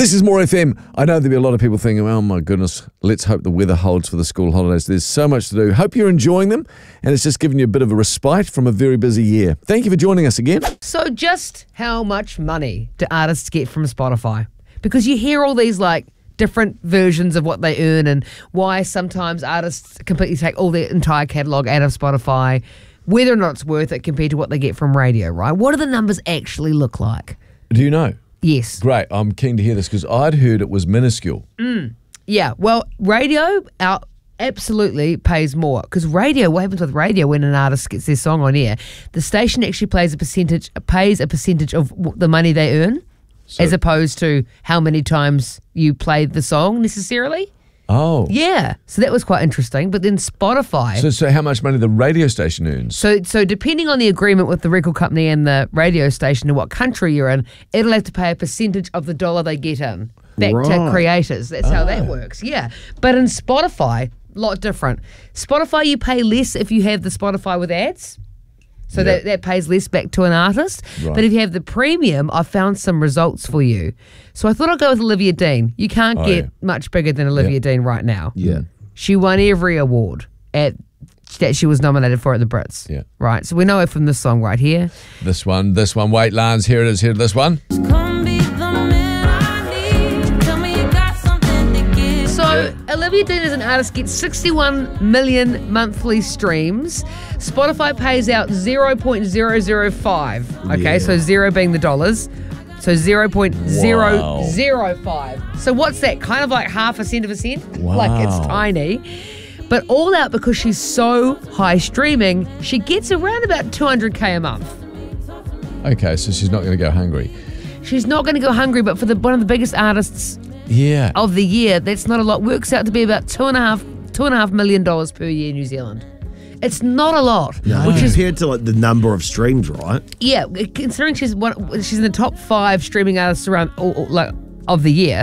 This is More FM. I know there'll be a lot of people thinking, oh my goodness, let's hope the weather holds for the school holidays. There's so much to do. Hope you're enjoying them, and it's just giving you a bit of a respite from a very busy year. Thank you for joining us again. So just how much money do artists get from Spotify? Because you hear all these like different versions of what they earn and why sometimes artists completely take all their entire catalogue out of Spotify, whether or not it's worth it compared to what they get from radio, right? What do the numbers actually look like? Do you know? Yes. Great. I'm keen to hear this because I'd heard it was minuscule. Yeah. Well, radio absolutely pays more because radio, what happens with radio when an artist gets their song on air, the station actually pays a percentage of the money they earn as opposed to how many times you played the song necessarily. Oh. Yeah. So that was quite interesting. But then Spotify. So how much money the radio station earns? So depending on the agreement with the record company and the radio station and what country you're in, it'll have to pay a percentage of the dollar they get in back to creators. That's how that works. Yeah. But in Spotify, a lot different. Spotify, you pay less if you have the Spotify with ads. So that pays less back to an artist. Right. But if you have the premium, I found some results for you. So I thought I'd go with Olivia Dean. You can't get much bigger than Olivia Dean right now. Yeah. She won every award that she was nominated for at the Brits. Yeah. Right. So we know her from this song right here. This one. Wait, Lance, here it is. Here, this one. So Olivia Dean as an artist gets 61 million monthly streams. Spotify pays out 0.005. Okay, so 0 being the dollars. So 0.005. So what's that? Kind of like 0.5%. Wow. Like it's tiny. But all out because she's so high streaming, she gets around about 200K a month. Okay, so she's not going to go hungry. She's not going to go hungry, but for one of the biggest artists of the year, that's not a lot. Works out to be about $2.5 million per year in New Zealand. It's not a lot. No. Compared to like the number of streams, right? Yeah, considering she's in the top 5 streaming artists around of the year.